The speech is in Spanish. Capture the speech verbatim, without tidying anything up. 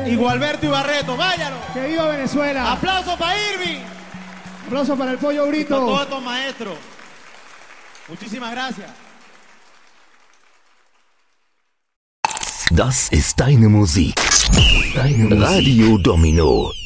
y Gualberto Ibarreto. ¡Váyalo! ¡Que viva Venezuela! ¡Aplausos para Irving! ¡Aplausos para el Pollo Brito! Para todos estos maestros. Muchísimas gracias. Das ist deine Musik. Deine Radio Domino.